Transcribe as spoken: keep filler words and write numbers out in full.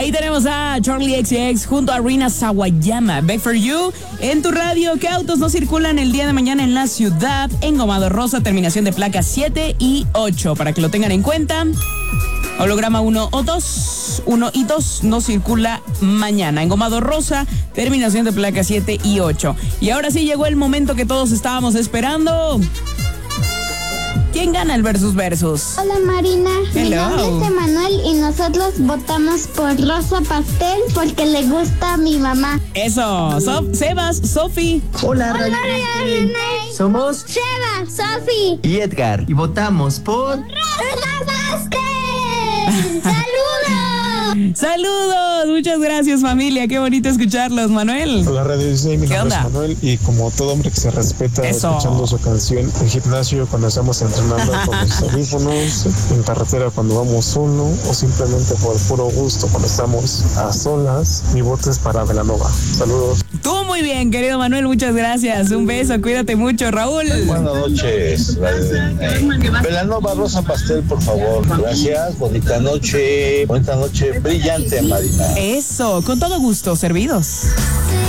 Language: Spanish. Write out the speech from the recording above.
Ahí tenemos a Charlie X C X junto a Rina Sawayama. Back for You en tu radio. ¿Qué autos no circulan el día de mañana en la ciudad? Engomado rosa, terminación de placa siete y ocho. Para que lo tengan en cuenta. Holograma uno o dos. uno y dos no circula mañana. Engomado rosa, terminación de placa siete y ocho. Y ahora sí llegó el momento que todos estábamos esperando. ¿Quién gana el versus versus? Hola Marina, Hello. mi nombre es Emanuel y nosotros votamos por Rosa Pastel porque le gusta a mi mamá. Eso, so- Sebas, Sofi. Hola, Hola Radio. René. Somos Seba, Sofi. y Edgar y votamos por Rosa Pastel. ¡Saludos! Saludos, muchas gracias familia, qué bonito escucharlos, Manuel. Hola Radio Disney, mi ¿Qué nombre onda? es Manuel y como todo hombre que se respeta, Eso. escuchando su canción en gimnasio cuando estamos entrenando con los audífonos, en carretera cuando vamos solo o simplemente por puro gusto cuando estamos a solas, mi voto es para Belanova. Saludos. Tú muy bien, querido Manuel, muchas gracias. Un beso, cuídate mucho, Raúl. Buenas noches, Radio Disney. Belanova Rosa Pastel, por favor. Gracias, bonita noche. Bonita noche brillante, Marina. Eso, con todo gusto, servidos.